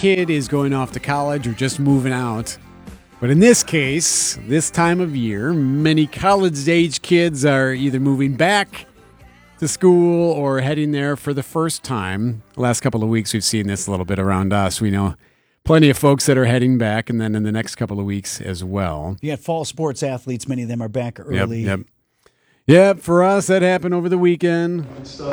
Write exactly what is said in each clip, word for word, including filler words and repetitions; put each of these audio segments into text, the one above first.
kid is going off to college or just moving out. But in this case, this time of year, many college-age kids are either moving back to school or heading there for the first time. The last couple of weeks, we've seen this a little bit around us. We know plenty of folks that are heading back, and then in the next couple of weeks as well. You got fall sports athletes. Many of them are back early. Yep, yep. Yep, for us, that happened over the weekend.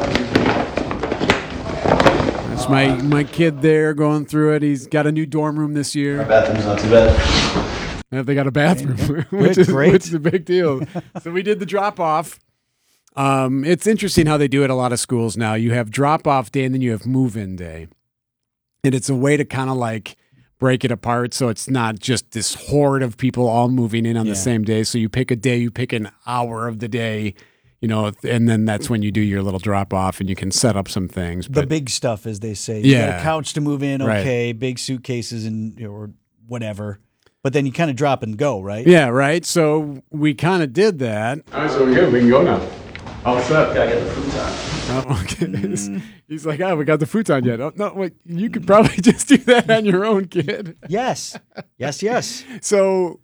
That's my, my kid there going through it. He's got a new dorm room this year. Our bathroom's not too bad. Yeah, they got a bathroom, Good, which, is, great. which is a big deal. So we did the drop-off. Um, it's interesting how they do it at a lot of schools now. You have drop-off day, and then you have move-in day. And it's a way to kind of like break it apart so it's not just this horde of people all moving in on Yeah. the same day. So you pick a day, you pick an hour of the day, you know, and then that's when you do your little drop-off and you can set up some things. The But big stuff, as they say. You got Yeah. a couch to move in, Right. okay, big suitcases and or whatever. But then you kind of drop and go, right? yeah, right? So we kind of did that. All right, so we're good. We can go now. All set. Gotta get the futon. Oh, okay. He's like, oh, we got the futon yet. Oh, no, wait, you could probably just do that on your own, kid. Yes. Yes, yes. So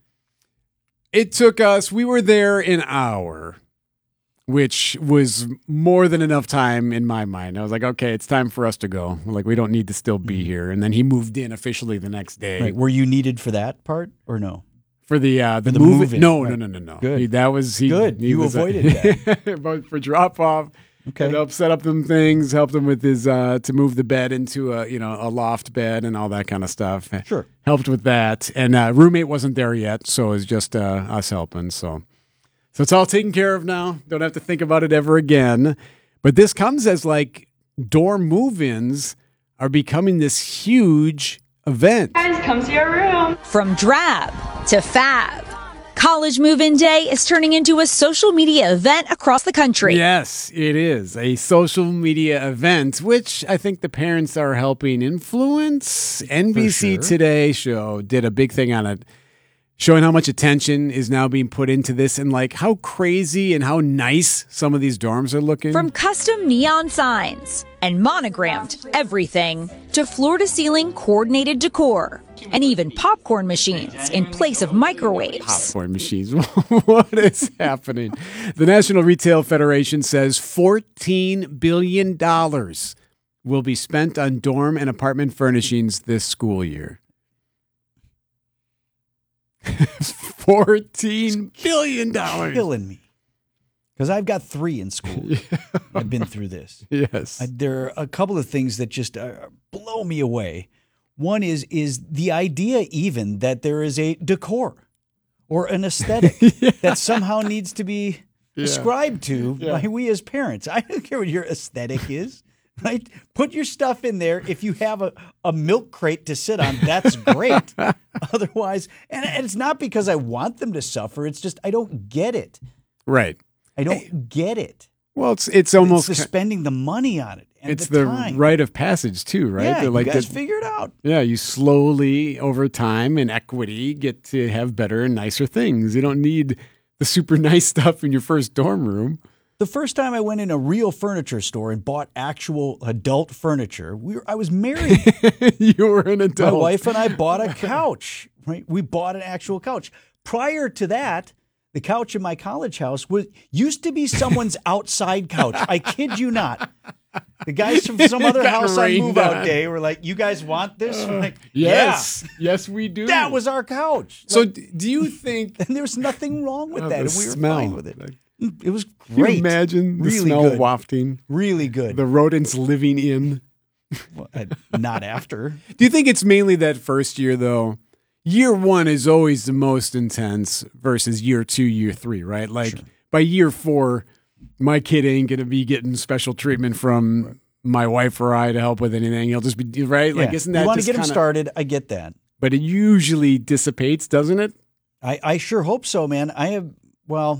it took us, we were there an hour, which was more than enough time in my mind. I was like, okay, it's time for us to go. Like, we don't need to still be here. And then he moved in officially the next day. Right. Were you needed for that part or no? For the uh, the, the move, move-in, no, right. no, no, no, no. Good. He, that was he. Good. He You was, avoided that. But for drop off, Okay. helped set up them things, helped him with his uh, to move the bed into a you know a loft bed and all that kind of stuff. Sure. Helped with that, and uh, roommate wasn't there yet, so it was just uh, us helping. So, so it's all taken care of now. Don't have to think about it ever again. But this comes as like dorm move-ins are becoming this huge event. Guys, come to your room. From drab to fab, College Move-In Day is turning into a social media event across the country. Yes, it is a social media event, which I think the parents are helping influence. N B C sure. Today show did a big thing on it, showing how much attention is now being put into this and like how crazy and how nice some of these dorms are looking. From custom neon signs and monogrammed everything to floor-to-ceiling coordinated decor and even popcorn machines in place of microwaves. Popcorn machines. What is happening? The National Retail Federation says fourteen billion dollars will be spent on dorm and apartment furnishings this school year. fourteen billion dollars. Killing me. Because I've got three in school. I've been through this. Yes. I, there are a couple of things that just uh, blow me away. One is is the idea even that there is a decor or an aesthetic Yeah. that somehow needs to be Yeah. ascribed to Yeah. by we as parents. I don't care what your aesthetic is, right? Put your stuff in there. If you have a, a milk crate to sit on, that's great. Otherwise, and, and it's not because I want them to suffer. It's just I don't get it. Right. I don't get it. Well, it's it's almost it's the spending the money on it. And it's the, the time. rite of passage too, right? Yeah, They're like you guys the- figure it out. yeah, you slowly over time and equity get to have better and nicer things. You don't need the super nice stuff in your first dorm room. The first time I went in a real furniture store and bought actual adult furniture, we were, I was married. You were an My adult. wife and I bought a couch. Right, we bought an actual couch. Prior to that, the couch in my college house was used to be someone's outside couch. I kid you not. The guys from some other Got house on rained move out on. day were like, "You guys want this?" I'm like, Yes, yes, we do. yeah, that was our couch. So, Like, d- do you think? and there was nothing wrong with Oh, that, the and we were smell. fine with it. Like, It was Can you great. imagine the really smell good. wafting, Really good. the rodents living in? Well, I- not after. Do you think it's mainly that first year, though? Year one is always the most intense versus year two, year three, right? Like Sure. by year four, my kid ain't going to be getting special treatment from right. my wife or I to help with anything. He'll just be, right? Like, Yeah. isn't that you want to just get him kinda- started? I get that. But it usually dissipates, doesn't it? I, I sure hope so, man. I have, well,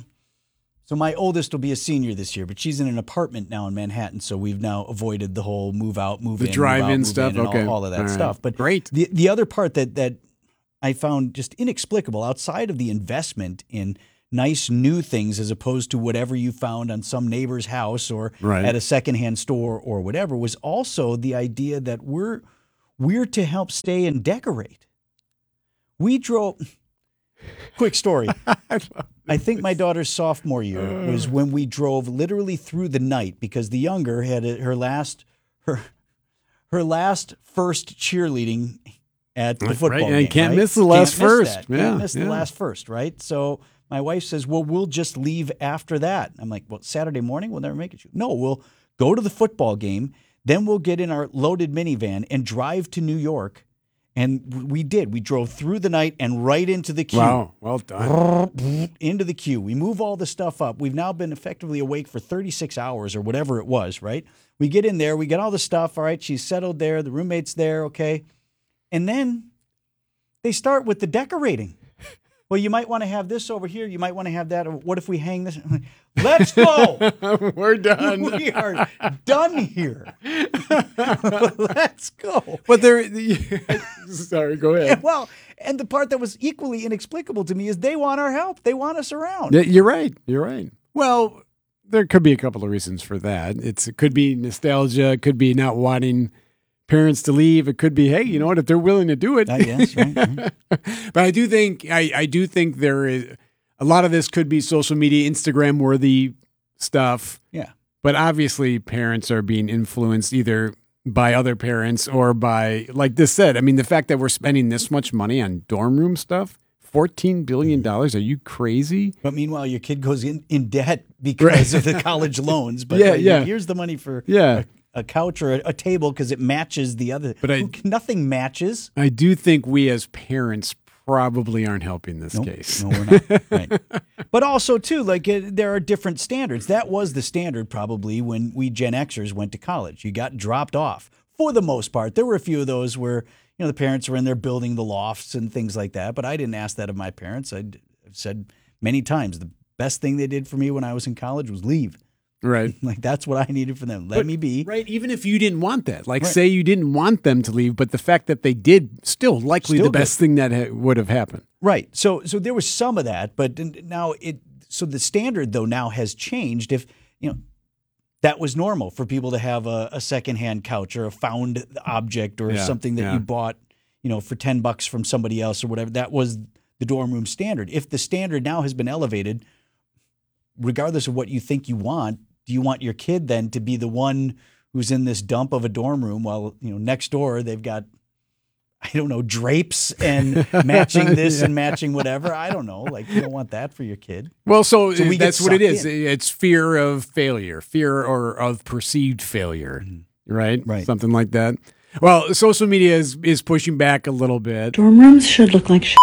so my oldest will be a senior this year, but she's in an apartment now in Manhattan, so we've now avoided the whole move out, move The in, drive-in move out, move stuff? in, and Okay. all, all of that All right. stuff. But Great. The the other part that that I found just inexplicable outside of the investment in nice new things as opposed to whatever you found on some neighbor's house or Right. at a secondhand store or whatever was also the idea that we're we're to help stay and decorate. We drove. Quick story. I think my daughter's sophomore year was when we drove literally through the night because the younger had a, her last her her last first cheerleading at the football right. game. And can't right? miss the last Can't miss first. that. Yeah, Can't miss yeah. the last first, right? So my wife says, "Well, we'll just leave after that." I'm like, "Well, Saturday morning, we'll never make it." No, we'll go to the football game, then we'll get in our loaded minivan and drive to New York. And we did. We drove through the night and right into the queue. Wow, well done. Into the queue. We move all the stuff up. We've now been effectively awake for thirty-six hours or whatever it was, right? We get in there. We get all the stuff. All right, she's settled there. The roommate's there, okay? And then they start with the decorating. Well, you might want to have this over here. You might want to have that. Or what if we hang this? Let's go. We're done. We are done here. Let's go. But there, sorry, go ahead. Well, and the part that was equally inexplicable to me is they want our help. They want us around. Yeah, you're right. You're right. Well, there could be a couple of reasons for that. It's it could be nostalgia. It could be not wanting parents to leave. It could be, hey, you know what? If they're willing to do it, I guess, right, right. But I do think I, I do think there is a lot of this could be social media, Instagram worthy stuff. Yeah. But obviously, parents are being influenced either by other parents or by, like this said. I mean, the fact that we're spending this much money on dorm room stuff. fourteen billion dollars? Are you crazy? But meanwhile, your kid goes in, in debt because of the college loans. But Yeah, like, yeah. here's the money for Yeah. a, a couch or a, a table because it matches the other. But I- Who- nothing matches. I do think we as parents probably aren't helping this Nope. case. No, we're not. Right. But also, too, like uh, there are different standards. That was the standard probably when we Gen Xers went to college. You got dropped off for the most part. There were a few of those where, you know, the parents were in there building the lofts and things like that. But I didn't ask that of my parents. I'd- I've said many times the best thing they did for me when I was in college was leave. Right. Like that's what I needed from them. Let But- me be. Right, even if you didn't want that. Like, Right. say you didn't want them to leave, but the fact that they did, still likely Still the best thing that ha- would have happened. Right. So so there was some of that, but now it so the standard though now has changed. If you know that was normal for people to have a, a secondhand couch or a found object or Yeah, something that yeah. you bought, you know, for ten bucks from somebody else or whatever. That was the dorm room standard. If the standard now has been elevated, regardless of what you think you want, do you want your kid then to be the one who's in this dump of a dorm room while, you know, next door they've got, I don't know, drapes and matching this and matching whatever. I don't know. Like, you don't want that for your kid. Well, so, So we get that's what it sucked is. in. It's fear of failure, fear or of perceived failure, right? Right. Something like that. Well, social media is, is pushing back a little bit. Dorm rooms should look like shit.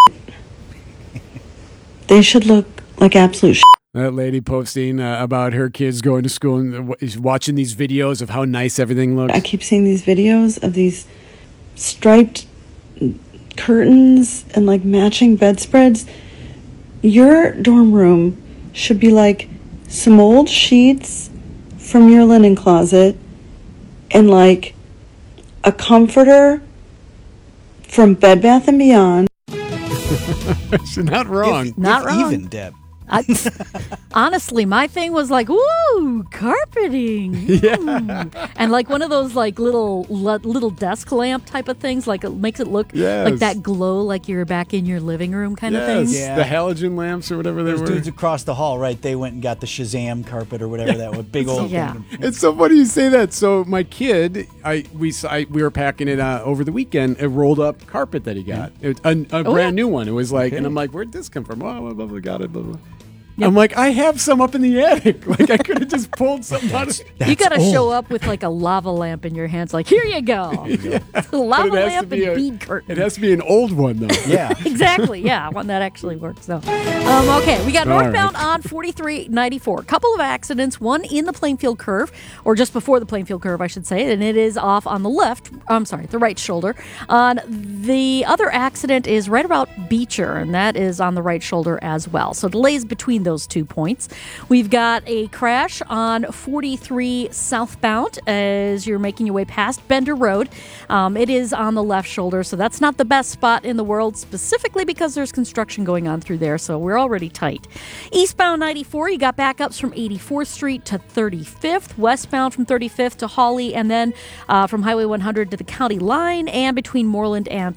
They should look like absolute shit. That lady posting uh, about her kids going to school and w- is watching these videos of how nice everything looks. I keep seeing these videos of these striped curtains and like matching bedspreads. Your dorm room should be like some old sheets from your linen closet and like a comforter from Bed Bath and Beyond. She's not wrong. If- Not if wrong. Even, Deb. I, honestly, my thing was like, ooh, carpeting. Yeah. And like one of those like little li- little desk lamp type of things, like it makes it look Yes. like that glow, like you're back in your living room kind of Yes, thing. Yeah. the halogen lamps or whatever they Those were. dudes across the hall, right? They went and got the Shazam carpet or whatever that was. Big old Yeah. thing. It's so funny you say that. So my kid, I we s- I, we were packing it uh, over the weekend. A rolled up carpet that he got, it, a, a Oh, brand yeah. new one. It was like, and Okay. I'm like, where'd this come from? Oh, blah blah blah, got it. Blah blah. I'm like, I have some up in the attic. Like I could have just pulled something out of. You got to show up with like a lava lamp in your hands, like, here you go. Lava But it has to lamp be and a- bead curtain. It has to be an old one though. Yeah. Exactly, yeah, one that actually works. So, um, okay, we got All northbound right. on forty-three ninety-four. A couple of accidents, one in the Plainfield Curve, or just before the Plainfield Curve, I should say, and it is off on the left, I'm sorry, the right shoulder. On the other accident is right about Beecher, and that is on the right shoulder as well. So delays between getting those two points. We've got a crash on forty-three southbound as you're making your way past Bender Road. Um, it is on the left shoulder, so that's not the best spot in the world, specifically because there's construction going on through there, so we're already tight. Eastbound ninety-four, you got backups from eighty-fourth Street to thirty-fifth, westbound from thirty-fifth to Hawley, and then uh, from Highway one hundred to the county line, and between Moreland and